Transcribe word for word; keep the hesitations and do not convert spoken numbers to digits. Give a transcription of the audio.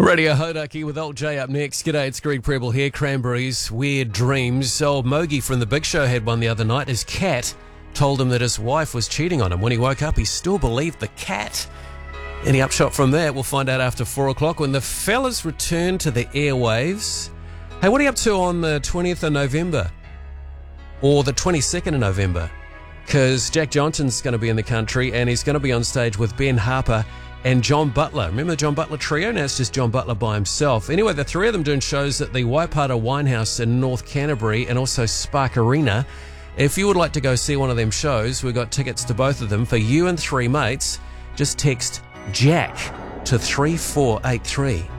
Radio Hodaki with Old J up next. G'day, it's Greg Preble here. Cranberries, Weird Dreams. Old Mogi from The Big Show had one the other night. His cat told him that his wife was cheating on him. When he woke up, he still believed the cat. Any upshot from that, we'll find out after four o'clock when the fellas return to the airwaves. Hey, what are you up to on the twentieth of November? Or the twenty-second of November? Because Jack Johnson's going to be in the country and he's going to be on stage with Ben Harper and John Butler. Remember the John Butler trio? Now it's just John Butler by himself. Anyway, the three of them doing shows at the Waipata Winehouse in North Canterbury and also Spark Arena. If you would like to go see one of them shows, we've got tickets to both of them for you and three mates. Just text Jack to three four eight three.